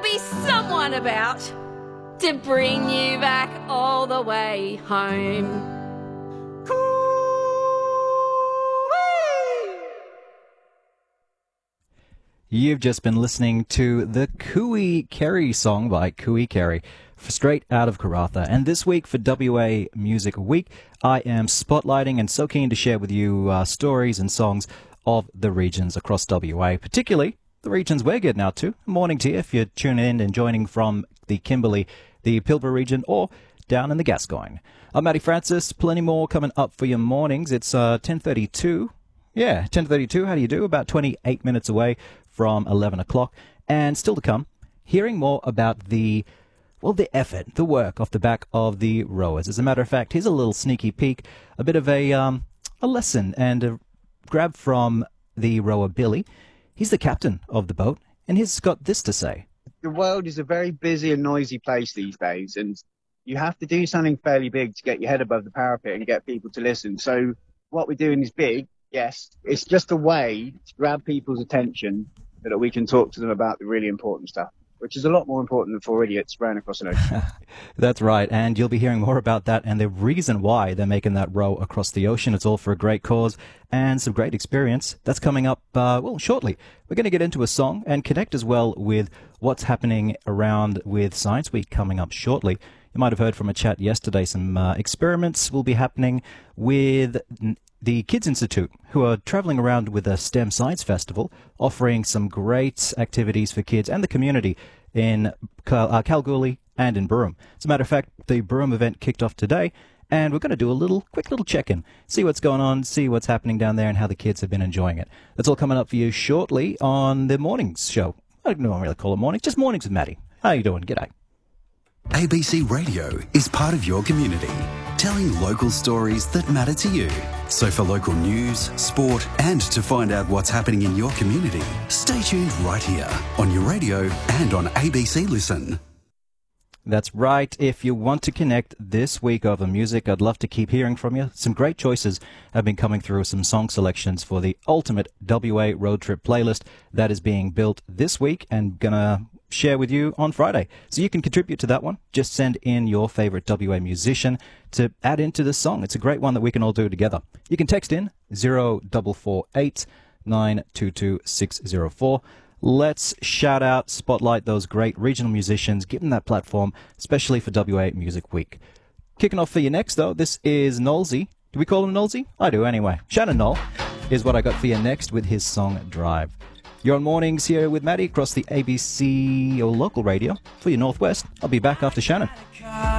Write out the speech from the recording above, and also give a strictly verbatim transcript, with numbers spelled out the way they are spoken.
be someone about to bring you back all the way home. You've just been listening to the Cooey Carey song by Cooey Carey, straight out of Karratha. And this week for W A Music Week, I am spotlighting and so keen to share with you uh, stories and songs of the regions across W A, particularly the regions we're getting out to. Morning to you if you're tuning in and joining from the Kimberley, the Pilbara region, or down in the Gascoyne. I'm Matty Francis, plenty more coming up for your mornings. It's uh, ten thirty-two. Yeah, ten thirty-two, how do you do? About twenty-eight minutes away from eleven o'clock. And still to come, hearing more about the, well, the effort, the work off the back of the rowers. As a matter of fact, here's a little sneaky peek, a bit of a, um, a lesson and a grab from the rower Billy. He's the captain of the boat, and he's got this to say. The world is a very busy and noisy place these days, and you have to do something fairly big to get your head above the parapet and get people to listen. So what we're doing is big. Yes, it's just a way to grab people's attention so that we can talk to them about the really important stuff, which is a lot more important than four idiots rowing across an ocean. That's right, and you'll be hearing more about that and the reason why they're making that row across the ocean. It's all for a great cause and some great experience. That's coming up, uh, well, shortly. We're going to get into a song and connect as well with what's happening around with Science Week coming up shortly. You might have heard from a chat yesterday, some uh, experiments will be happening with the Kids Institute, who are traveling around with a STEM Science Festival, offering some great activities for kids and the community in Cal- uh, Kalgoorlie and in Broome. As a matter of fact, the Broome event kicked off today, and we're going to do a little, quick little check-in, see what's going on, see what's happening down there and how the kids have been enjoying it. That's all coming up for you shortly on the mornings show. I don't really call it mornings, just mornings with Matty. How you doing? G'day. A B C Radio is part of your community, telling local stories that matter to you. So for local news, sport, and to find out what's happening in your community, stay tuned right here on your radio and on A B C Listen. That's right. If you want to connect this week over music, I'd love to keep hearing from you. Some great choices have been coming through, some song selections for the ultimate W A road trip playlist that is being built this week and gonna share with you on Friday. So you can contribute to that one. Just send in your favorite W A musician to add into the song. It's a great one that we can all do together. You can text in zero four four eight nine two two six zero four. Let's shout out, spotlight those great regional musicians, give them that platform, especially for W A Music Week. Kicking off for you next, though, this is Nolsey. Do we call him Nolsey? I do anyway. Shannon Knoll is what I got for you next with his song Drive. You're on Mornings here with Maddie across the A B C or local radio for your Northwest. I'll be back after Shannon.